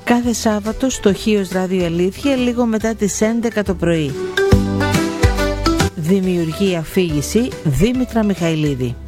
Κάθε Σάββατο στο Χίος Ράδιο Αλήθεια λίγο μετά τις 11 το πρωί. Δημιουργεί αφήγηση Δήμητρα Μιχαηλίδη.